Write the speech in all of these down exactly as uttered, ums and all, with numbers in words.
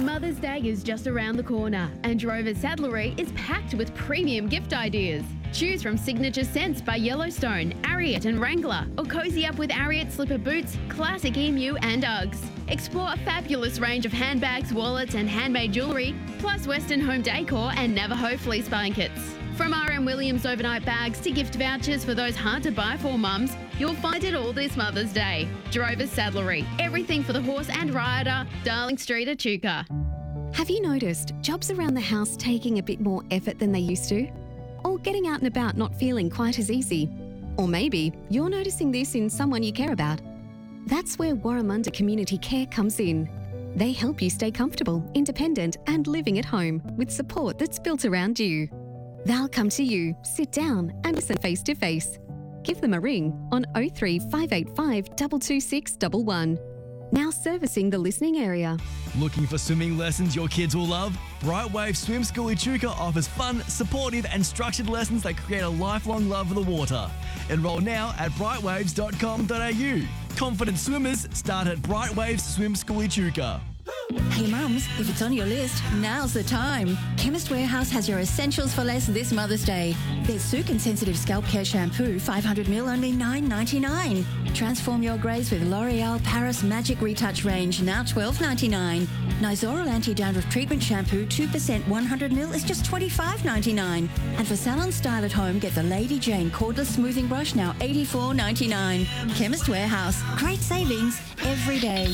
Mother's Day is just around the corner and Drover's Saddlery is packed with premium gift ideas. Choose from signature scents by Yellowstone, Ariat and Wrangler, or cozy up with Ariat slipper boots, classic emu and Uggs. Explore a fabulous range of handbags, wallets and handmade jewellery, plus Western home decor and Navajo fleece blankets. From R M Williams overnight bags to gift vouchers for those hard to buy for mums, you'll find it all this Mother's Day. Drover's Saddlery, everything for the horse and rider, Darling Street, Echuca. Have you noticed jobs around the house taking a bit more effort than they used to? Or getting out and about not feeling quite as easy? Or maybe you're noticing this in someone you care about. That's where Warramunda Community Care comes in. They help you stay comfortable, independent and living at home with support that's built around you. They'll come to you, sit down and listen face to face. Give them a ring on oh three five eight five two two six one one. Now servicing the listening area. Looking for swimming lessons your kids will love? Bright Waves Swim School Echuca offers fun, supportive and structured lessons that create a lifelong love for the water. Enroll now at bright waves dot com dot a u. Confident swimmers start at Bright Waves Swim School Echuca. Hey mums, if it's on your list, now's the time. Chemist Warehouse has your essentials for less this Mother's Day. There's Sukin Sensitive Scalp Care Shampoo, five hundred milliliters, only nine ninety-nine. Transform your greys with L'Oreal Paris Magic Retouch range, now twelve ninety-nine. Nizoral Anti-Dandruff Treatment Shampoo, two percent one hundred milliliters is just twenty-five ninety-nine. And for salon style at home, get the Lady Jane Cordless Smoothing Brush, now eighty-four ninety-nine. Chemist Warehouse, great savings every day.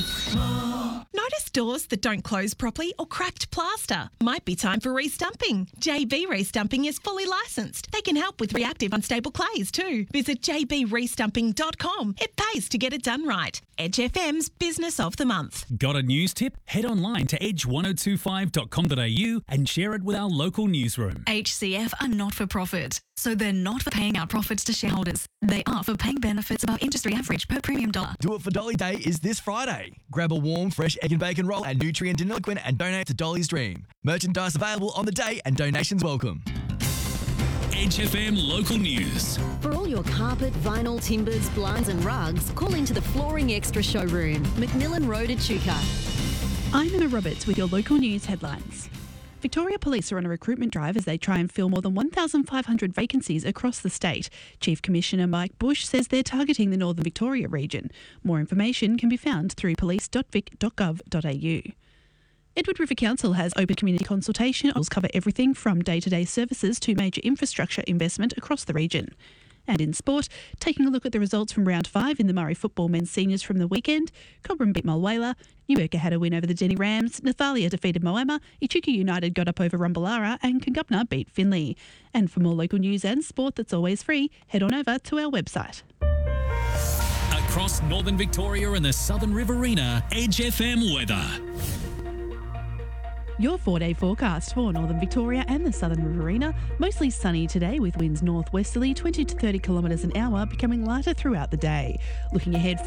Notice doors that don't close properly or cracked plaster? Might be time for restumping. J B Restumping is fully licensed. They can help with reactive unstable clays too. Visit j b restumping dot com. It pays to get it done right. Edge F M's Business of the Month. Got a news tip? Head online to edge ten twenty-five dot com dot a u and share it with our local newsroom. H C F are not for profit, so they're not for paying out profits to shareholders. They are for paying benefits above industry average per premium dollar. Do It for Dolly Day is this Friday. Grab a warm, fresh egg and bacon roll and nutrient and liquid and donate to Dolly's Dream. Merchandise available on the day and donations welcome. Edge F M local news. For all your carpet, vinyl, timbers, blinds and rugs, call into the Flooring Extra showroom, Macmillan Road, Echuca. I'm Emma Roberts with your local news headlines. Victoria Police are on a recruitment drive as they try and fill more than one thousand five hundred vacancies across the state. Chief Commissioner Mike Bush says they're targeting the Northern Victoria region. More information can be found through police dot vic dot gov dot a u. Edward River Council has open community consultation. It will cover everything from day-to-day services to major infrastructure investment across the region. And in sport, taking a look at the results from round five in the Murray Football Men's Seniors from the weekend, Cobram beat Mulwala, New Urca had a win over the Denny Rams, Nathalia defeated Moama, Echuca United got up over Rumballara and Kungupna beat Finley. And for more local news and sport that's always free, head on over to our website. Across Northern Victoria and the Southern Riverina, Edge F M weather. Your four-day forecast for Northern Victoria and the Southern Riverina. Mostly sunny today with winds northwesterly twenty to thirty kilometres an hour, becoming lighter throughout the day. Looking ahead